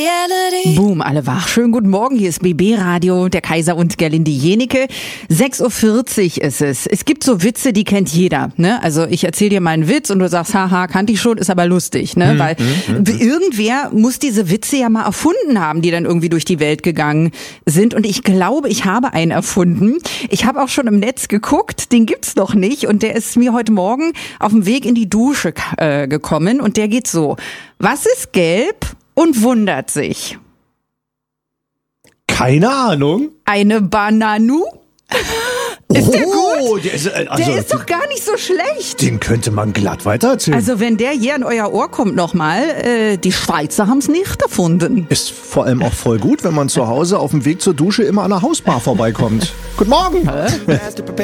Boom, alle wach. Schönen guten Morgen, hier ist BB Radio, der Kaiser und Gerlinde Jenike. 6.40 Uhr ist es. Es gibt so Witze, die kennt jeder, ne? Also ich erzähle dir mal einen Witz und du sagst, haha, kannte ich schon, ist aber lustig, ne? Weil irgendwer muss diese Witze ja mal erfunden haben, die dann irgendwie durch die Welt gegangen sind. Und ich glaube, ich habe einen erfunden. Ich habe auch schon im Netz geguckt, den gibt's noch nicht. Und der ist mir heute Morgen auf dem Weg in die Dusche gekommen. Und der geht so: Was ist gelb und wundert sich? Keine Ahnung. Eine Bananu? Ist der gut? Der ist doch gar nicht so schlecht. Den könnte man glatt weitererzählen. Also wenn der hier in euer Ohr kommt nochmal, die Schweizer haben's nicht erfunden. Ist vor allem auch voll gut, wenn man zu Hause auf dem Weg zur Dusche immer an der Hausbar vorbeikommt. Guten Morgen.